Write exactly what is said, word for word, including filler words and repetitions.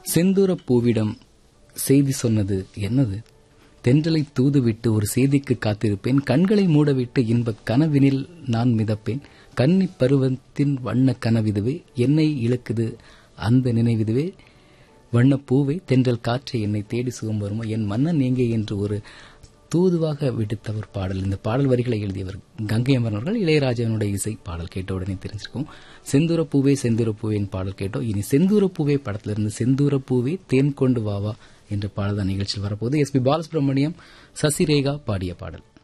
செந்தூர பூவிடம் செய்தி சொன்னது என்னது? தென்றலை தூதுவிட்டு ஒரு செய்திக்கு காத்திருப்பேன், கண்களை மூடவிட்டு இன்பக் கனவினில் நான் மிதப்பேன், கன்னி பருவத்தின் வண்ண கனவிதுவே, என்னை இழுக்குது அந்த நினைவிதுவே, வண்ணப்பூவை தென்றல் காற்றை என்னை தேடி சுகம் வருமோ, என் மன்னன் எங்கே என்று ஒரு தூதுவாக விடுத்த ஒரு பாடல். இந்த பாடல் வரிகளை எழுதியவர் கங்கை அமரன் அவர்கள். இளையராஜனுடைய இசை. பாடல் கேட்ட உடனே தெரிஞ்சிருக்கும். செந்தூர பூவே செந்தூர பூவேன் பாடல் கேட்டோம். இனி செந்தூர பூவே படத்திலிருந்து செந்தூர பூவே தேன் கொண்டு வாவா என்ற பாடல் தான் நிகழ்ச்சியில் வரப்போது. எஸ் பி பாலசுப்ரமணியம், சசிரேகா பாடிய பாடல்.